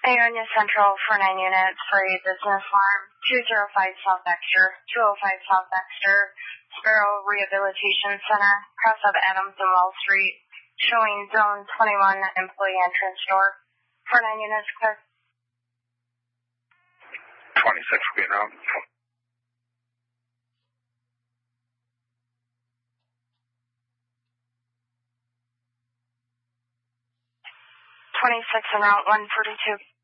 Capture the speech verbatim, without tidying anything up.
Ionia Central for nine units for a business alarm. two oh five South Dexter, two oh five South Dexter, Sparrow Rehabilitation Center, cross of Adams and Wall Street, showing zone twenty-one employee entrance door. For nine units, clear. twenty-six will be around. twenty-six and route one forty-two.